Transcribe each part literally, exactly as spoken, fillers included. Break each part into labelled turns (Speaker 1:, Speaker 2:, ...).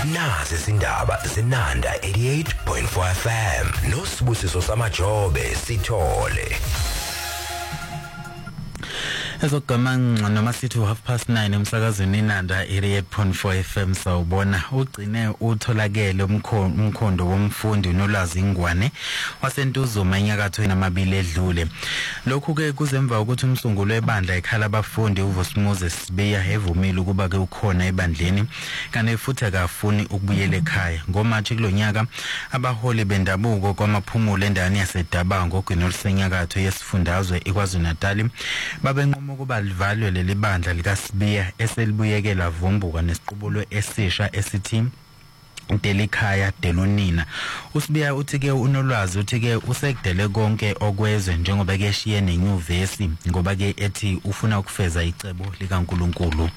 Speaker 1: nazi izindaba zenanda eighty-eight point four F M nosibusiso samajobe sithole.
Speaker 2: Ezogamanqa noma sithi half past nine emsakazweni inanda eighty-eight point four F M sawubona ugcine utholakele umkhondo womfundi unolwazi ingwane wasentuzuma enyakatho enamabili edlule. Lokhu ke kuzemva ukuthi umsungulo webandla ekhala abafundi uVosmuze Sibiya evumile ukuba ke ukhona ebandleni kanti futhi akafuni ukubuyela ekhaya. Ngomathi kulonyaka abaholi bendabuko kwamaphumulo endaweni yaseDabango ogwinolisenyakatho yesifundazwe iKwaZulu Natal babenqoma ukuba livalwe leli bandla likaSibiya eselibuyekela vumbuka nesiqubulo esisha esithi Delikhaya Delunina. uSibiya uthi ke unolwazi uthi ke usekudele konke okwezwe njengoba ke eshiye nenyuvesi ngoba ke ethi ufuna ukufeza icebo likaNkuluNkulu.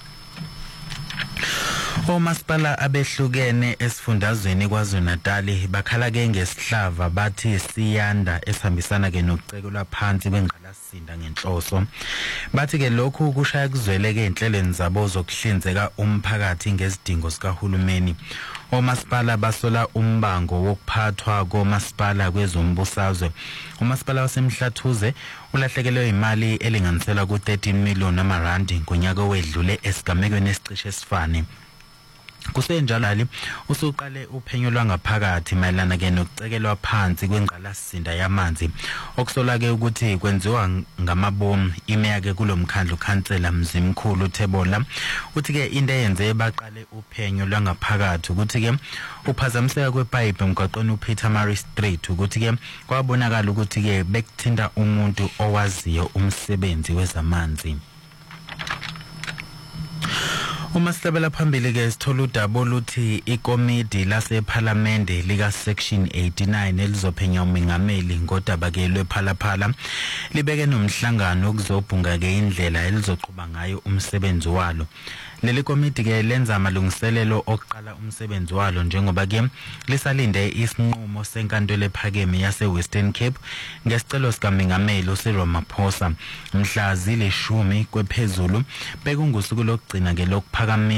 Speaker 2: Omasipala abehlukene esifundazweni kwaZulu Natal bakhala ke ngesihlava bathi siyanda esihambisana ke nokucekelwa phansi kwengqalasinda ngenhloso. Bathi ke lokhu kushaya kuzweleke inhlelweni zabo zokuhlinzeka umphakathi ngezidingo zikahulumeni. Omasipala basola umbango wokuphathwa komasipala kwezombusazwe. Umasipala waseMhlathuze ulahlekelwe imali elinganisela ku thirteen million amarandi ngonyaka owedlule esigamekweni esicishe esifane. Kusenjalo ali usuqale uphenyo lwangaphakathi mayelana ke nokucekelwa phansi kwengqalasinda yamanzi okusola ke ukuthi kwenziwa ngamabomu. Imeya ke kulomkhandlu kansela Mzimkhulu Thebola uthi ke into eyenze baqale uphenyo lwangaphakathi ukuthi ke uphazamiseka kwepipe emgwaqweni uPeter Mary Street ukuthi ke kwabonakala ukuthi ke bekuthinta umuntu owaziyo umsebenzi wezamanzi. Uma sihlabela phambili ke sithola udaba oluthi ikomidi lasePhalamende lika section eighty-nine elizophenya umengameli ngodaba ke lwePhalaphala libeke nomhlangano okuzobhunga ke indlela elizoqhuba ngayo umsebenzi walo. Leli komidi ke lenza amalungiselelo okuqala umsebenzi walo njengoba ke lisalinde isinqumo senkantolo ephakeme yase Western Cape ngesicelo sikaMengameli uCyril Ramaphosa mhla zilishumi kwephezulu bekungusuku lokugcina ke lokuphakamisa